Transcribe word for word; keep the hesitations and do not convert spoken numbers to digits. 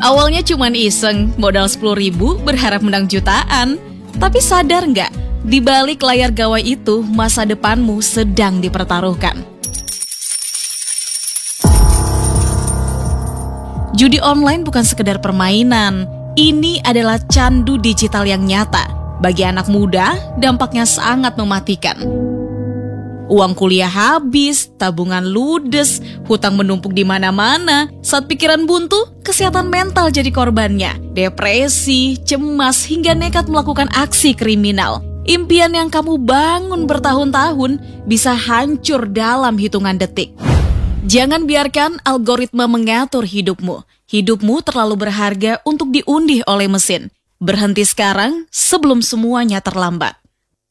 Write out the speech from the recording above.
Awalnya cuman iseng, modal sepuluh ribu berharap menang jutaan. Tapi sadar nggak, di balik layar gawai itu, masa depanmu sedang dipertaruhkan. Judi online bukan sekedar permainan, ini adalah candu digital yang nyata. Bagi anak muda, dampaknya sangat mematikan. Uang kuliah habis, tabungan ludes, hutang menumpuk di mana-mana. Saat pikiran buntu, kesehatan mental jadi korbannya. Depresi, cemas, hingga nekat melakukan aksi kriminal. Impian yang kamu bangun bertahun-tahun bisa hancur dalam hitungan detik. Jangan biarkan algoritma mengatur hidupmu. Hidupmu terlalu berharga untuk diundi oleh mesin. Berhenti sekarang sebelum semuanya terlambat.